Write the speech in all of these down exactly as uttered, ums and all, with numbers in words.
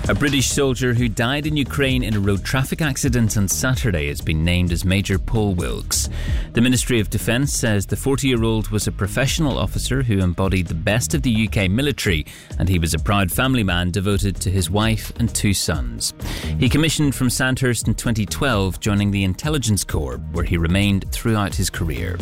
A British soldier who died in Ukraine in a road traffic accident on Saturday has been named as Major Paul Wilkes. The Ministry of Defence says the forty-year-old was a professional officer who embodied the best of the U K military, and he was a proud family man devoted to his wife and two sons. He commissioned from Sandhurst in twenty twelve, joining the Intelligence Corps, where he remained throughout his career.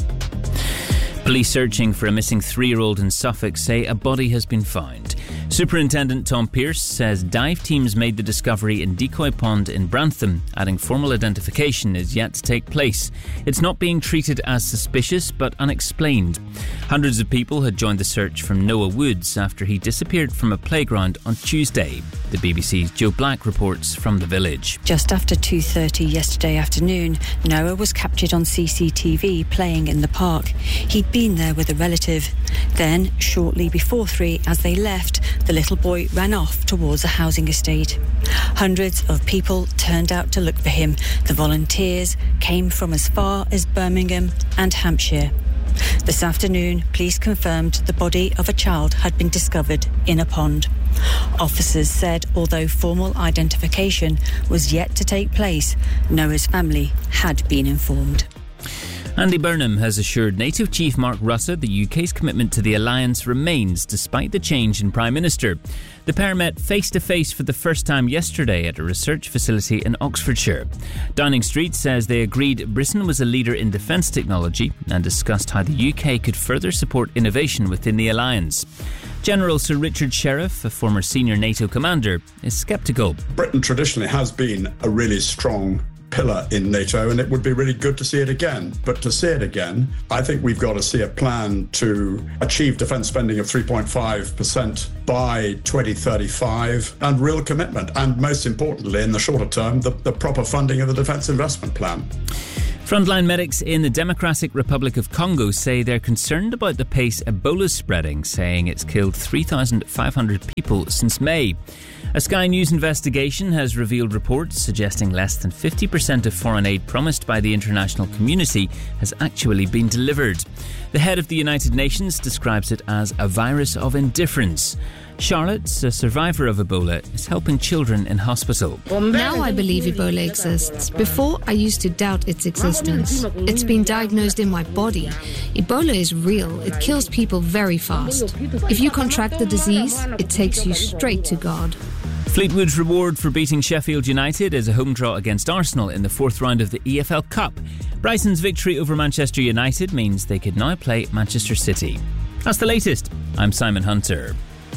Police searching for a missing three-year-old in Suffolk say a body has been found. Superintendent Tom Pearce says dive teams made the discovery in Decoy Pond in Brantham, adding formal identification is yet to take place. It's not being treated as suspicious but unexplained. Hundreds of people had joined the search from Noah Woods after he disappeared from a playground on Tuesday. The B B C's Joe Black reports from the village. Just after two thirty yesterday afternoon, Noah was captured on C C T V playing in the park. He'd been there with a relative. Then, shortly before three, as they left, the little boy ran off towards a housing estate. Hundreds of people turned out to look for him. The volunteers came from as far as Birmingham and Hampshire. This afternoon, police confirmed the body of a child had been discovered in a pond. Officers said although formal identification was yet to take place, Noah's family had been informed. Andy Burnham has assured NATO Chief Mark Rutte the U K's commitment to the alliance remains despite the change in Prime Minister. The pair met face-to-face for the first time yesterday at a research facility in Oxfordshire. Downing Street says they agreed Britain was a leader in defence technology and discussed how the U K could further support innovation within the alliance. General Sir Richard Sheriff, a former senior NATO commander, is sceptical. Britain traditionally has been a really strong pillar in NATO, and it would be really good to see it again. But to see it again, I think we've got to see a plan to achieve defence spending of three point five percent by twenty thirty-five and real commitment. And most importantly, in the shorter term, the, the proper funding of the Defence Investment Plan. Frontline medics in the Democratic Republic of Congo say they're concerned about the pace Ebola's spreading, saying it's killed three thousand five hundred people since May. A Sky News investigation has revealed reports suggesting less than fifty percent of foreign aid promised by the international community has actually been delivered. The head of the United Nations describes it as a virus of indifference. Charlotte, a survivor of Ebola, is helping children in hospital. Now I believe Ebola exists. Before, I used to doubt its existence. It's been diagnosed in my body. Ebola is real. It kills people very fast. If you contract the disease, it takes you straight to God. Fleetwood's reward for beating Sheffield United is a home draw against Arsenal in the fourth round of the E F L Cup. Brighton's victory over Manchester United means they could now play Manchester City. That's the latest. I'm Simon Hunter.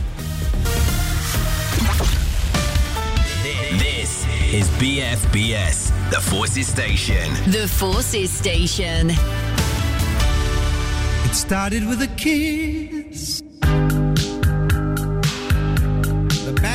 This is B F B S, the Forces Station. The Forces Station. It started with a kiss.